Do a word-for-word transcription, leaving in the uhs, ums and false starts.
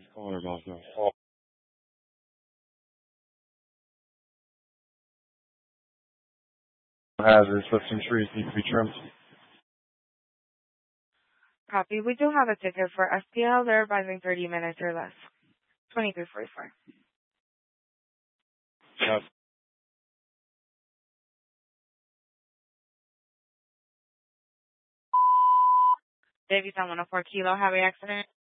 calling her boss now. Hazards, but some trees need to be trimmed. Copy. We do have a ticket for S P L. They're arriving thirty minutes or less. twenty-three forty-four. Yep. Davies on one oh four Kilo. Have an accident?